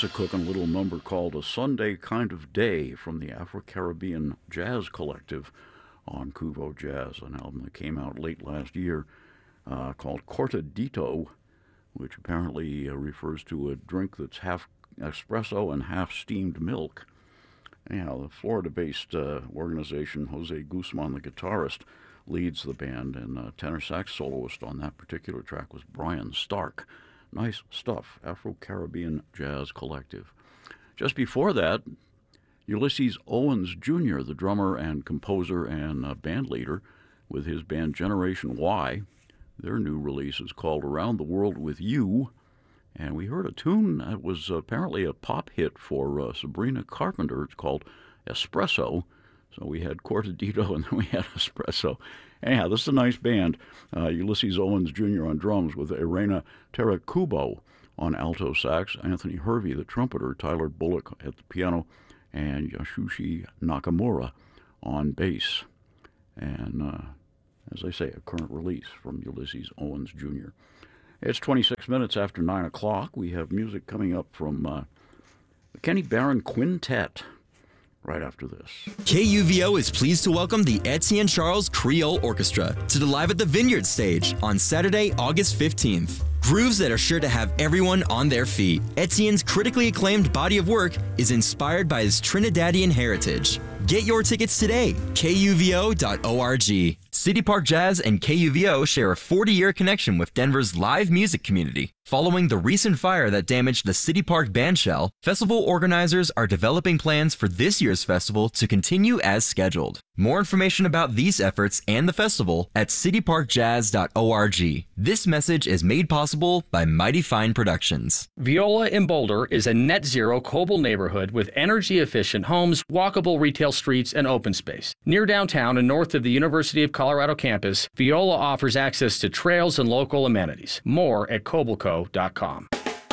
That's a cooking little number called A Sunday Kind of Day from the Afro-Caribbean Jazz Collective on Kuvo Jazz, an album that came out late last year called Cortadito, which apparently refers to a drink that's half espresso and half steamed milk. Anyhow, the Florida-based organization, Jose Guzman, the guitarist, leads the band, and tenor sax soloist on that particular track was Brian Stark. Nice stuff, Afro-Caribbean Jazz Collective. Just before that, Ulysses Owens Jr., the drummer and composer and band leader, with his band Generation Y. Their new release is called Around the World with You, and we heard a tune that was apparently a pop hit for Sabrina Carpenter. It's called Espresso. So we had Cortadito and then we had Espresso. Anyhow, this is a nice band. Ulysses Owens Jr. on drums with Irena Terakubo on alto sax, Anthony Hervey, the trumpeter, Tyler Bullock at the piano, and Yasushi Nakamura on bass. And as I say, a current release from Ulysses Owens Jr. It's 26 minutes after 9 o'clock. We have music coming up from the Kenny Barron Quintet right after this. KUVO is pleased to welcome the Etienne Charles Creole Orchestra to the Live at the Vineyard stage on Saturday, August 15th. Grooves that are sure to have everyone on their feet. Etienne's critically acclaimed body of work is inspired by his Trinidadian heritage. Get your tickets today, kuvo.org. City Park Jazz and KUVO share a 40-year connection with Denver's live music community. Following the recent fire that damaged the City Park bandshell, festival organizers are developing plans for this year's festival to continue as scheduled. More information about these efforts and the festival at cityparkjazz.org. This message is made possible by Mighty Fine Productions. Viola in Boulder is a net zero Coble neighborhood with energy-efficient homes, walkable retail streets, and open space. Near downtown and north of the University of Colorado campus, Viola offers access to trails and local amenities. More at cobleco.com.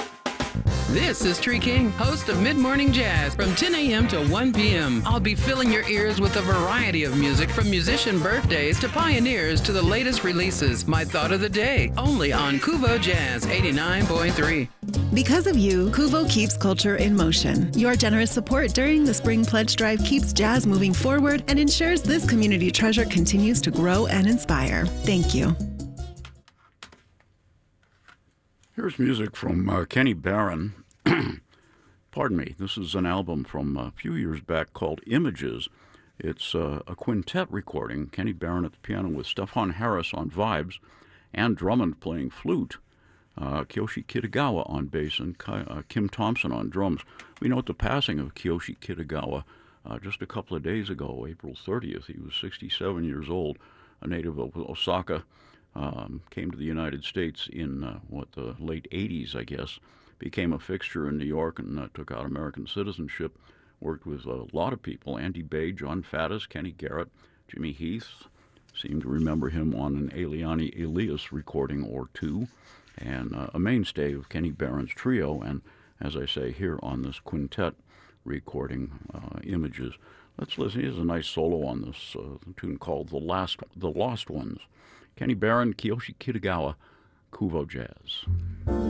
This is Tree King, host of Mid Morning Jazz from 10 a.m. to 1 p.m. I'll be filling your ears with a variety of music from musician birthdays to pioneers to the latest releases. My thought of the day, only on Kuvo Jazz 89.3. Because of you, Kuvo keeps culture in motion. Your generous support during the Spring Pledge Drive keeps jazz moving forward and ensures this community treasure continues to grow and inspire. Thank you. Here's music from Kenny Barron. Pardon me. This is an album from a few years back called Images. It's a quintet recording. Kenny Barron at the piano with Stefan Harris on vibes, Ann Drummond playing flute, Kiyoshi Kitagawa on bass, and Kim Thompson on drums. We note the passing of Kiyoshi Kitagawa just a couple of days ago, April 30th. He was 67 years old, a native of Osaka. Came to the United States in the late 80s, I guess. Became a fixture in New York and took out American citizenship. Worked with a lot of people: Andy Bay, John Faddis, Kenny Garrett, Jimmy Heath. Seem to remember him on an Eliane Elias recording or two, and a mainstay of Kenny Barron's trio. And as I say here on this quintet recording, Images. Let's listen. Here's a nice solo on this tune called "The Lost Ones." Kenny Barron, Kiyoshi Kitagawa, Kuvo Jazz.